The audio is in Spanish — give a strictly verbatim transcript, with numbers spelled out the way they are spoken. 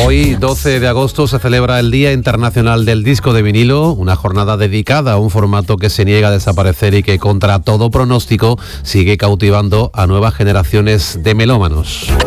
Hoy, doce de agosto, se celebra el Día Internacional del Disco de Vinilo, una jornada dedicada a un formato que se niega a desaparecer y que, contra todo pronóstico, sigue cautivando a nuevas generaciones de melómanos.